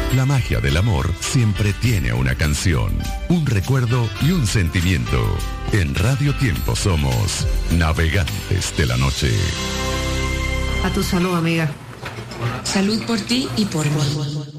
La magia del amor siempre tiene una canción, un recuerdo y un sentimiento. En Radio Tiempo somos navegantes de la noche. A tu salud, amiga. Salud por ti y por mí.